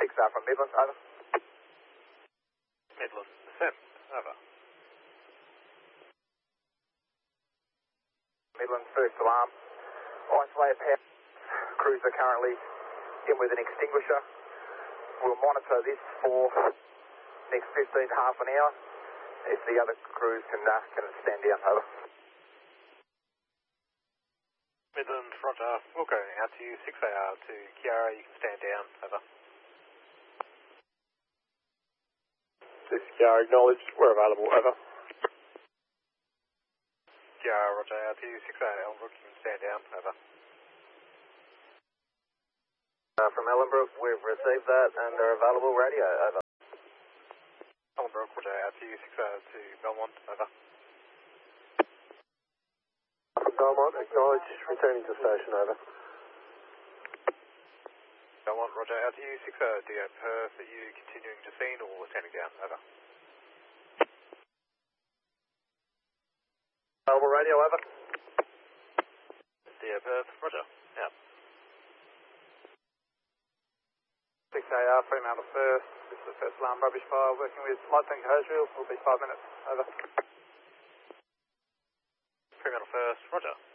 6R from Midlands, over. Midland, Sim, over. Midlands, first alarm. Isolated power. Crews are currently in with an extinguisher. We'll monitor this for next 15 to half an hour. If the other crews can stand down, over. Midland, roger. We'll go out to you, 6AR to Kiara, you can stand down, over. This is Kiara, acknowledged, we're available, over. Kiara, roger, out to you, 6AR Elmbrook, you can stand down, over. From Ellenbrook, we've received that and are available, radio, over. Elmbrook, roger, out to you, 6AR to Belmont, over. Belmont, acknowledged, returning to station, over. Belmont, roger, out to you, 6AR DO Perth, are you continuing to scene or standing down, over? Available, radio, over. DO Perth, roger, out. 6AR, Fremantle first. This is the first alarm rubbish fire. Working with Light Tank hose reel. Will be 5 minutes. Over. Fremantle first, roger.